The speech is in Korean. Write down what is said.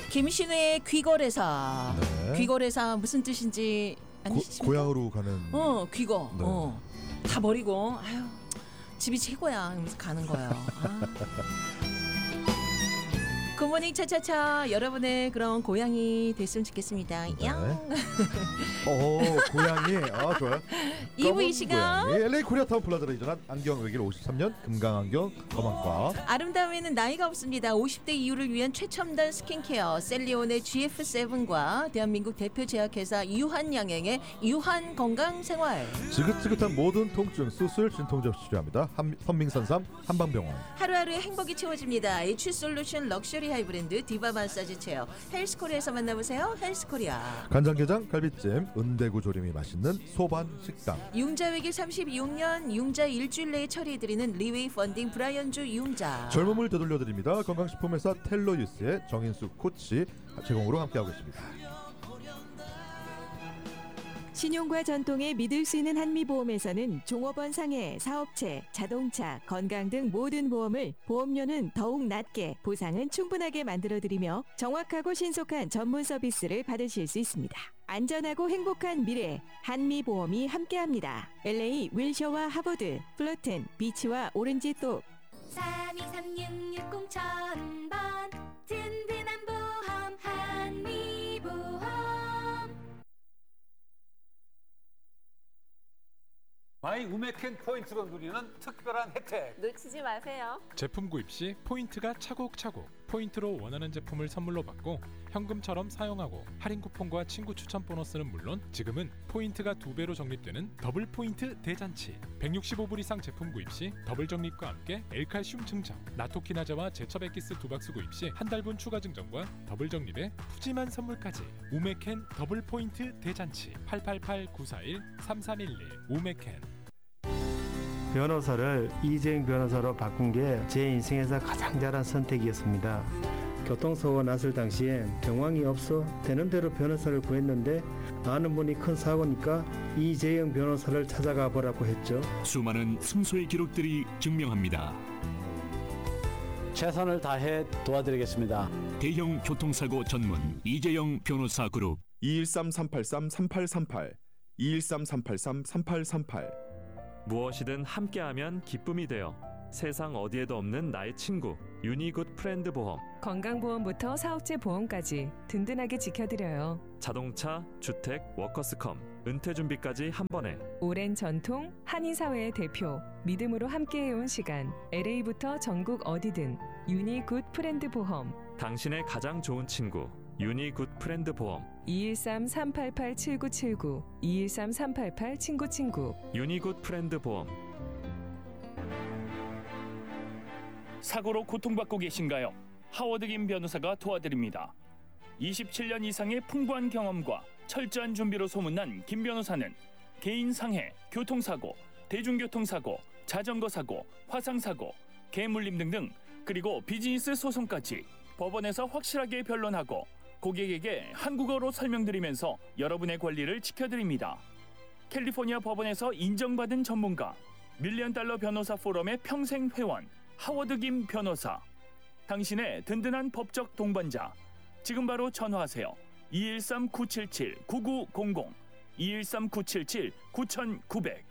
김신우의 귀걸이사. 네. 귀걸이사 무슨 뜻인지 아니십니까? 고향으로 가는. 귀거. 네. 다 버리고 아유 집이 최고야. 이러면서 가는 거예요. 굿모닝 차차차 여러분의 그런 고향이 됐으면 좋겠습니다. 네. 양. 고향이 좋아요. 이부 이 시간 LA 코리아타운 플라자로 이전한 안경 외길 53년 금강안경 검안과. 아름다움에는 나이가 없습니다. 50대 이후를 위한 최첨단 스킨케어 셀리온의 GF7과 대한민국 대표 제약회사 유한양행의 유한건강생활. 지긋지긋한 모든 통증 수술 진통제 치료합니다. 선민산삼 한방병원. 하루하루의 행복이 채워집니다. H솔루션 럭셔리 하이브랜드 디바 마사지 체어 헬스코리아에서 만나보세요. 헬스코리아. 간장게장 갈비찜 은대구 조림이 맛있는 소반 식당. 융자 외길 36년 융자 일주일 내에 처리해드리는 리웨이 펀딩 브라이언주 융자. 젊음을 되돌려드립니다. 건강식품회사 텔로유스의 정인수 코치 제공으로 함께하고 있습니다. 신용과 전통에 믿을 수 있는 한미보험에서는 종업원 상해, 사업체, 자동차, 건강 등 모든 보험을 보험료는 더욱 낮게, 보상은 충분하게 만들어드리며 정확하고 신속한 전문 서비스를 받으실 수 있습니다. 안전하고 행복한 미래, 한미보험이 함께합니다. LA 윌셔와 하버드, 플러튼, 비치와 오렌지 또 32366000번 든든한 보험 한미보험. 마이 우메캔 포인트로 누리는 특별한 혜택 놓치지 마세요. 제품 구입 시 포인트가 차곡차곡 포인트로 원하는 제품을 선물로 받고 현금처럼 사용하고 할인 쿠폰과 친구 추천 보너스는 물론 지금은 포인트가 2배로 적립되는 더블 포인트 대잔치. 165불 이상 제품 구입 시 더블 적립과 함께 L칼슘 증정, 나토키나자와 제첩엑기스 2박스 구입 시 한 달분 추가 증정과 더블 적립에 푸짐한 선물까지. 우메캔 더블 포인트 대잔치. 888-941-3311 우메캔. 변호사를 이재용 변호사로 바꾼 게 제 인생에서 가장 잘한 선택이었습니다. 교통사고가 났을 당시엔 정황이 없어 되는 대로 변호사를 구했는데 아는 분이 큰 사고니까 이재용 변호사를 찾아가 보라고 했죠. 수많은 승소의 기록들이 증명합니다. 최선을 다해 도와드리겠습니다. 대형 교통사고 전문 이재용 변호사 그룹. 213-383-3838 213-383-3838. 무엇이든 함께하면 기쁨이 되어 세상 어디에도 없는 나의 친구 유니굿 프렌드 보험. 건강보험부터 사업체 보험까지 든든하게 지켜드려요. 자동차, 주택, 워커스컴, 은퇴준비까지 한 번에. 오랜 전통, 한인사회의 대표, 믿음으로 함께해온 시간. LA부터 전국 어디든 유니굿 프렌드 보험. 당신의 가장 좋은 친구 유니굿 프렌드 보험. 213-388-7979 213-388-친구친구 유니굿 프렌드 보험. 사고로 고통받고 계신가요? 하워드 김 변호사가 도와드립니다. 27년 이상의 풍부한 경험과 철저한 준비로 소문난 김 변호사는 개인 상해, 교통사고, 대중교통사고, 자전거 사고, 화상사고, 개물림 등등, 그리고 비즈니스 소송까지 법원에서 확실하게 변론하고 고객에게 한국어로 설명드리면서 여러분의 권리를 지켜드립니다. 캘리포니아 법원에서 인정받은 전문가, $1,000,000 변호사 포럼의 평생 회원, 하워드 김 변호사. 당신의 든든한 법적 동반자. 지금 바로 전화하세요. 213-977-9900 213-977-9900.